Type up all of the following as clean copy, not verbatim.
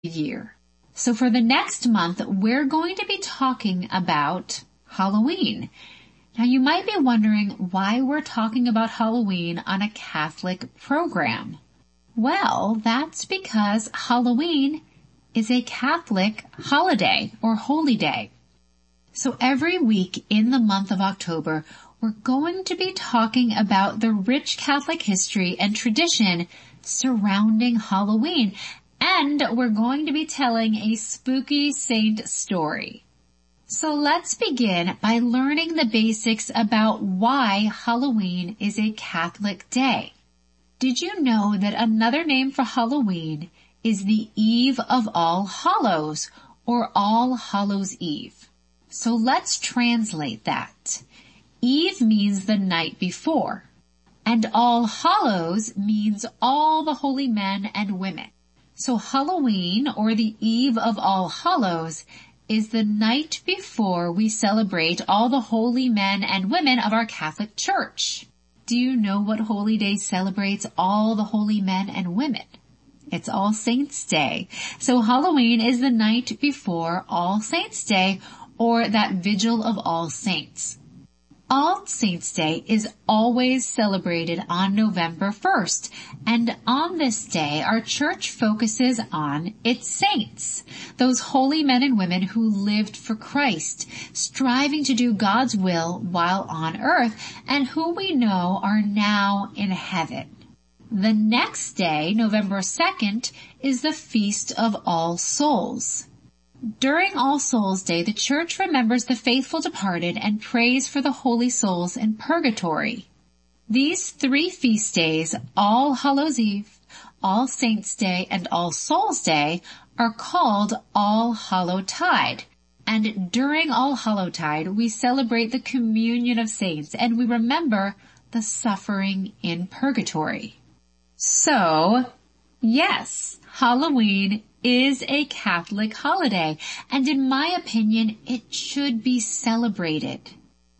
year. So for the next month, we're going to be talking about Halloween. Now you might be wondering why we're talking about Halloween on a Catholic program. Well, that's because Halloween is a Catholic holiday or holy day. So every week in the month of October, we're going to be talking about the rich Catholic history and tradition surrounding Halloween. And we're going to be telling a spooky saint story. So let's begin by learning the basics about why Halloween is a Catholic day. Did you know that another name for Halloween is the Eve of All Hallows, or All Hallows Eve? So let's translate that. Eve means the night before, and All Hallows means all the holy men and women. So Halloween, or the Eve of All Hallows, is the night before we celebrate all the holy men and women of our Catholic Church. Do you know what holy day celebrates all the holy men and women? It's All Saints' Day. So Halloween is the night before All Saints' Day, or that Vigil of All Saints. All Saints' Day is always celebrated on November 1st, and on this day our church focuses on its saints, those holy men and women who lived for Christ, striving to do God's will while on earth, and who we know are now in heaven. The next day, November 2nd, is the Feast of All Souls. During All Souls' Day, the Church remembers the faithful departed and prays for the holy souls in purgatory. These three feast days, All Hallows Eve, All Saints' Day, and All Souls' Day, are called All Hallowtide. And during All Hallowtide, we celebrate the communion of saints and we remember the suffering in purgatory. So, yes, Halloween is a Catholic holiday, and in my opinion, it should be celebrated.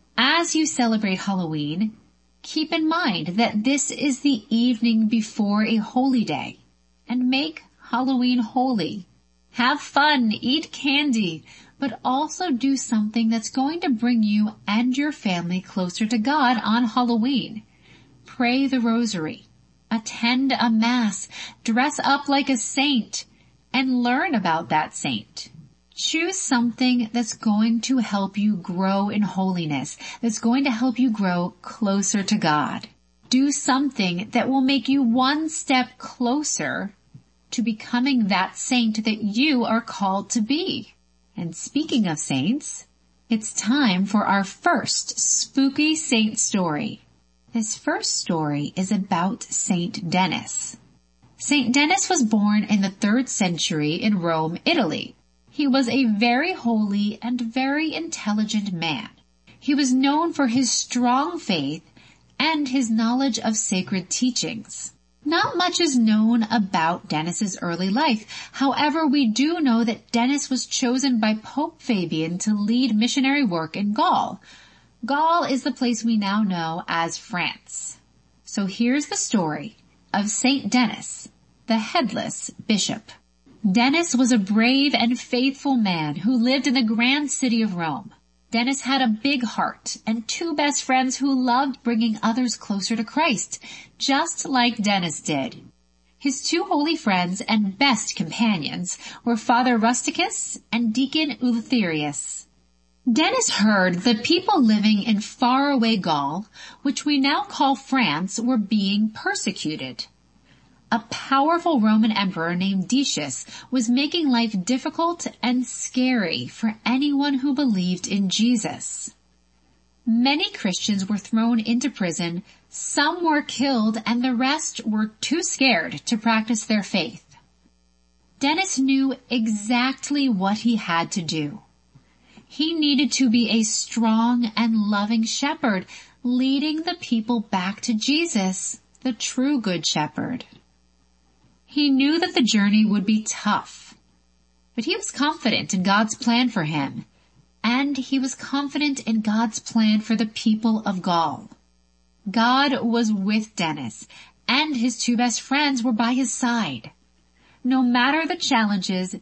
As you celebrate Halloween, keep in mind that this is the evening before a holy day, and make Halloween holy. Have fun, eat candy, but also do something that's going to bring you and your family closer to God on Halloween. Pray the rosary. Attend a mass, dress up like a saint, and learn about that saint. Choose something that's going to help you grow in holiness, that's going to help you grow closer to God. Do something that will make you one step closer to becoming that saint that you are called to be. And speaking of saints, it's time for our first spooky saint story. This first story is about Saint Denis. Saint Denis was born in the 3rd century in Rome, Italy. He was a very holy and very intelligent man. He was known for his strong faith and his knowledge of sacred teachings. Not much is known about Denis's early life. However, we do know that Denis was chosen by Pope Fabian to lead missionary work in Gaul. Gaul is the place we now know as France. So here's the story of Saint Denis, the headless bishop. Denis was a brave and faithful man who lived in the grand city of Rome. Denis had a big heart and 2 best friends who loved bringing others closer to Christ, just like Denis did. His 2 holy friends and best companions were Father Rusticus and Deacon Eleutherius. Denis heard the people living in faraway Gaul, which we now call France, were being persecuted. A powerful Roman emperor named Decius was making life difficult and scary for anyone who believed in Jesus. Many Christians were thrown into prison, some were killed, and the rest were too scared to practice their faith. Denis knew exactly what he had to do. He needed to be a strong and loving shepherd, leading the people back to Jesus, the true Good Shepherd. He knew that the journey would be tough, but he was confident in God's plan for him, and he was confident in God's plan for the people of Gaul. God was with Denis, and his 2 best friends were by his side. No matter the challenges,